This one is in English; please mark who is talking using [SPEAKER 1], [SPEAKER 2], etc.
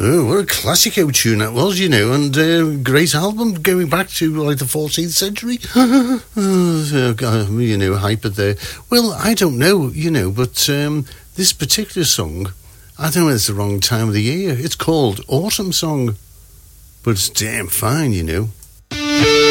[SPEAKER 1] Oh, what a classic tune that was, you know, and great album going back to like the 14th century. You know, hyper there. Well, I don't know, you know, but this particular song, I don't know, it's the wrong time of the year. It's called Autumn Song, but it's damn fine, you know.